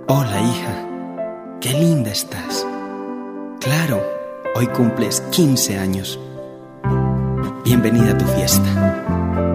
Hola, hija. Qué linda estás. Claro, hoy cumples 15 años. Bienvenida a tu fiesta.